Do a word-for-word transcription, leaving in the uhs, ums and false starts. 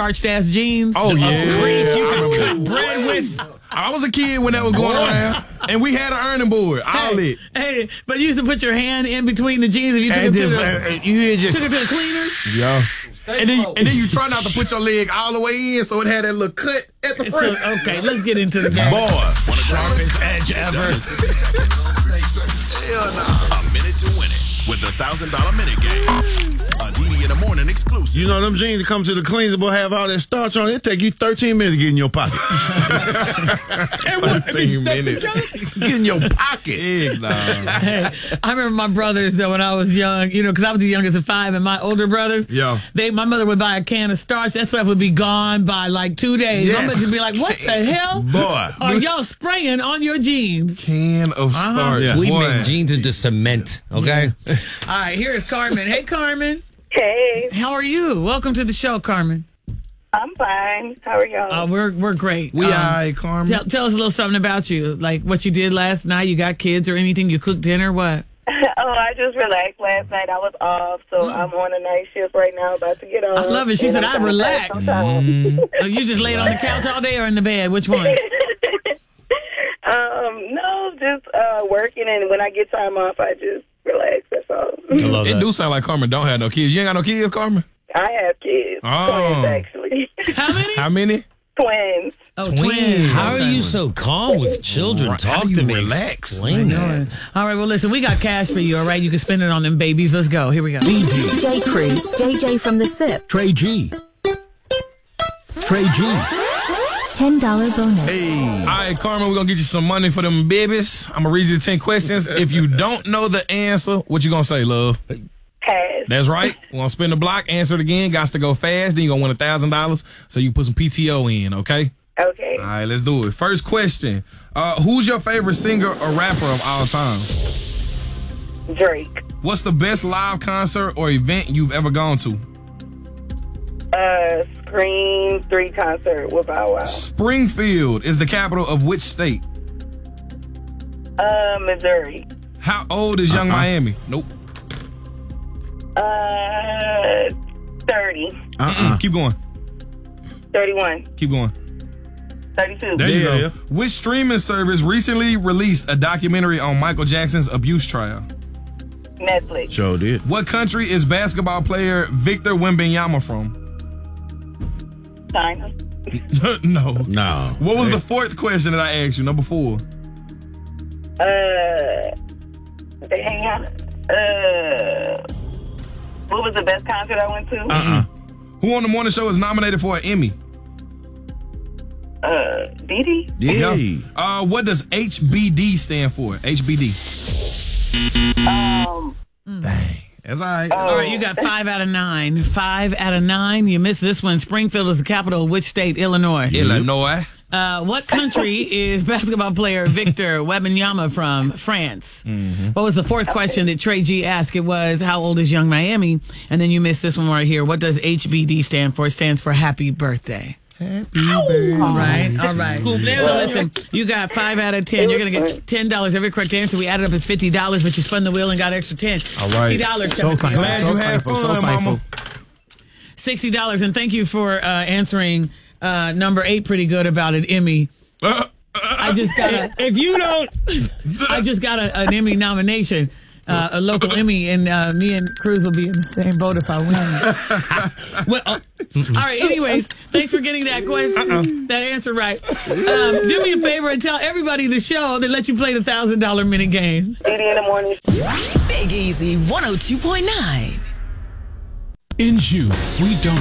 starched ass jeans. Oh, yeah. Grease you can cut bread with. I was a kid when that was going around, and we had an ironing board. All Hey, it. hey, but you used to put your hand in between the jeans if you took it And to just, the, uh, you just, took it to the cleaner. yeah. And then, and then you try not to put your leg all the way in, so it had that little cut at the So, front. okay, let's get into the game. Boy, sharpest edge ever. sixty seconds. Hell nah. A minute to win it with the one thousand dollars minute game. A D D in the morning exclusive. You know, them jeans that come to the cleaners will have all that starch on it. It take you thirteen minutes to get in your pocket. thirteen minutes. Get in your pocket. Egg, nah. Hey, I remember my brothers though when I was young, you know, because I was the youngest of five, and my older brothers, Yeah. they, my mother would buy a can of starch. That stuff would be gone by like two days. Yes. My mother would be like, "What the hell Boy. are y'all spraying on your jeans?" Can of starch. Yeah. We Boy. make jeans into cement, okay? All right, here is Carmen. Hey, Carmen, Hey, how are you? Welcome to the show, Carmen. I'm fine. How are y'all? Uh, we're we're great. We Um, all right, Carmen. Tell, tell us a little something about you, like what you did last night. You got kids or anything? You cooked dinner? What? oh, I just relaxed last night. I was off, so I'm on a night shift right now, about to get on. I love it. She and said, I'm "I trying to relaxed." pass some time. Oh, you just laid on the couch all day or in the bed? Which one? um, no, just uh, working, and when I get time off, I just relax. That's all. I love It that. do sound like Carmen don't have no kids. You ain't got no kids, Carmen? I have kids, Oh. twins actually, How many? How many? twins. Oh, Twins. How are Okay. you so calm with children? Right. How Talk do you to me. relax? Explain that. All right, well, listen, we got cash for you, all right? You can spend it on them babies. Let's go. Here we go. D J Cruz, J J from the S I P, Trey G. Trey G. ten dollars bonus. Hey. All right, Carmen, we're going to get you some money for them babies. I'm going to read you the ten questions. If you don't know the answer, what you going to say, love? Pass. That's right. We're going to spin the block, answer it again. Got to go fast. Then you're going to win one thousand dollars. So you put some P T O in, okay? Okay. All right, let's do it. First question. Uh, who's your favorite singer or rapper of all time? Drake. What's the best live concert or event you've ever gone to? Uh, Scream three concert with Bow Wow. Springfield is the capital of which state? Uh, Missouri. How old is Young Uh-uh. Miami? Nope. Uh, thirty. Uh-uh. Keep going. thirty-one. Keep going. thirty-two. There you Yeah, go. yeah. Which streaming service recently released a documentary on Michael Jackson's abuse trial? Netflix. Sure did. What country is basketball player Victor Wembanyama from? China. No. No. What was the fourth question that I asked you? Number four. Uh, hang on. Uh, what was the best concert I went to? Uh-uh. Who on the morning show is nominated for an Emmy? Uh, Dee Dee? Yeah. Uh, what does H B D stand for? H B D. Um, Dang. That's all right. All right, you got five out of nine. Five out of nine. You missed this one. Springfield is the capital of which state? Illinois. Illinois. Uh, what country is basketball player Victor Wembanyama from? France. What was the fourth question that Trey G asked? It was, how old is Young Miami? And then you missed this one right here. What does H B D stand for? It stands for Happy Birthday. Happy birthday. All right, all right. So listen, you got five out of ten. You're going to get ten dollars every correct answer. We added up as fifty dollars, but you spun the wheel and got extra ten. All right. sixty dollars. So thankful. Glad you so had thankful, so fun, mama. thankful. sixty dollars. And thank you for uh, answering uh, number eight pretty good about it, Emmy. I just got a, if you don't, I just got a, an Emmy nomination, uh, a local Emmy, and uh, me and Cruz will be in the same boat if I win. Well, uh, all right, anyways, thanks for getting that question, uh-uh. that answer right. Um, do me a favor and tell everybody the show that let you play the one thousand dollars minute game. Dee Dee in the morning. Big Easy one oh two point nine. In June, we don't